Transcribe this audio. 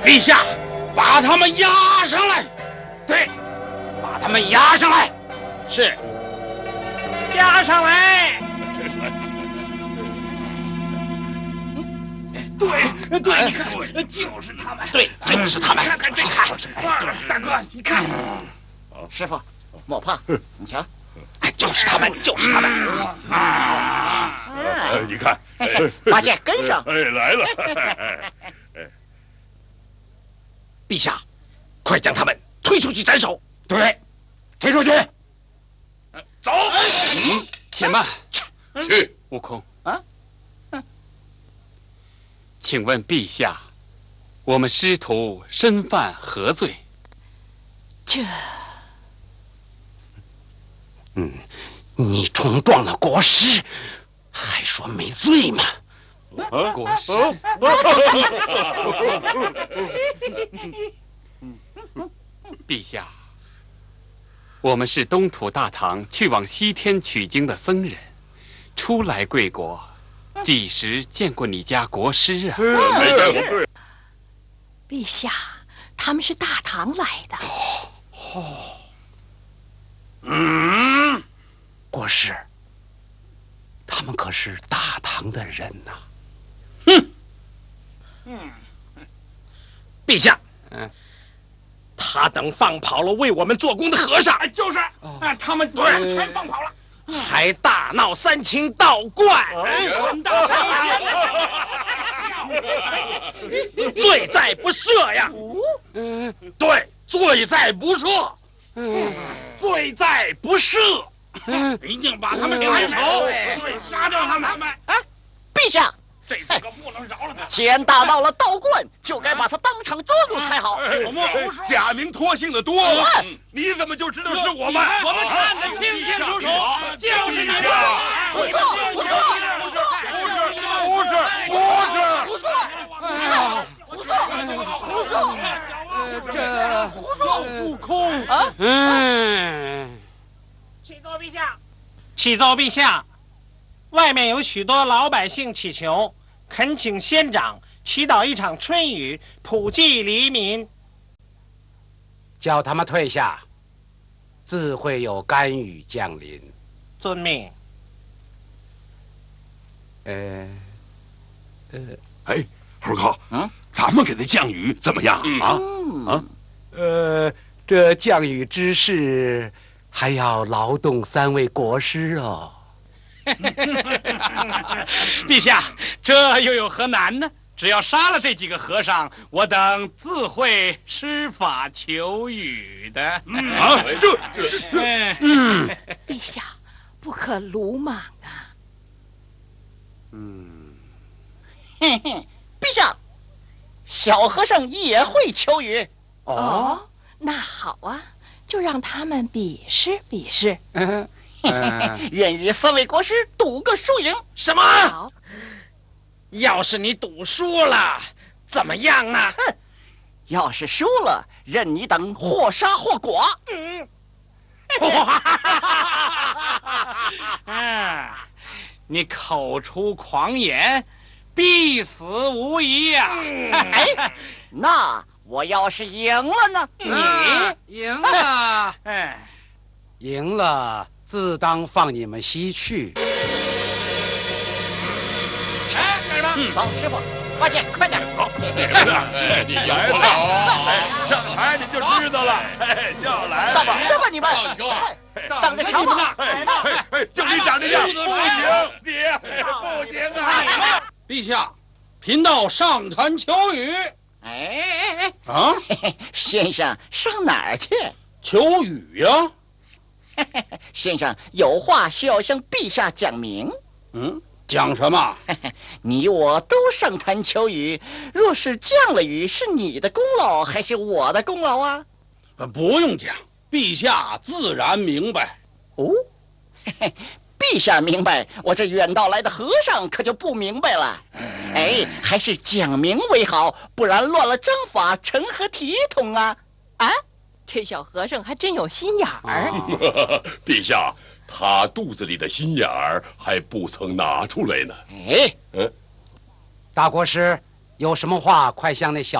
陛下，把他们押上来。对，把他们押上来。是， 押上来。对，你看，就是他们。 对，就是他们。 看，大哥，你看。 师傅，莫怕，你瞧。 就是他们，就是他们！ 你看， 八戒跟上。 来了！ 陛下，快将他们推出去斩首！对，推出去！走！ 且慢， 去！ 悟空啊， 请问陛下，我们师徒身犯何罪？ 这。 你冲撞了国师，还说没罪吗？ 国师，陛下，我们是东土大唐去往西天取经的僧人，初来贵国，几时见过你家国师啊？ 没见过。对。 陛下，他们是大唐来的。 国师，他们可是大唐的人呐！陛下，他等放跑了为我们做工的和尚， 就是，他们全放跑了， 还大闹三清道观，罪在不赦呀！对，罪在不赦，罪在不赦。 一定把他们斩首，对，杀掉他们！ 哎，陛下， 这次可不能饶了他。 既然大闹了道观，就该把他当场捉住才好。 假名托姓的多了，你怎么就知道是我们？ 我们看得清清楚楚，就是你们！ 胡说！ 悟空啊！ 启奏陛下，启奏陛下，外面有许多老百姓祈求，恳请仙长祈祷一场春雨，普济黎民。 叫他们退下，自会有甘雨降临。 遵命。 猴哥，咱们给他降雨怎么样啊？ 这降雨之事。 还要劳动3位国师哦。 陛下，这又有何难呢？只要杀了这几个和尚，我等自会施法求雨的。 陛下不可鲁莽啊！ 陛下，小和尚也会求雨。 哦，那好啊。 就让他们比试比试。 愿与3位国师赌个输赢。 什么？要是你赌输了，怎么样啊？ 哼！要是输了，任你等或杀或剐。 你口出狂言，必死无疑呀！ 哎，那。 我要是赢了呢？ 你赢了， 赢了，自当放你们西去。 走，师傅，八戒，快点！ 好，你来了，上台你就知道了。叫来， 等着吧你们，等着瞧吧。 就你长这样，不行，你不行啊！ 陛下，贫道上坛求雨。 啊！先生上哪儿去？ 求雨呀！ 先生有话需要向陛下讲明。 讲什么？ 你我都上坛求雨，若是降了雨，是你的功劳还是我的功劳啊？ 不用讲，陛下自然明白。 哦，陛下明白，我这远道来的和尚可就不明白了。哎，还是讲明为好，不然乱了章法，成何体统啊！啊， 这小和尚还真有心眼儿。 陛下，他肚子里的心眼儿还不曾拿出来呢。 哎， 大国师，有什么话快向那小。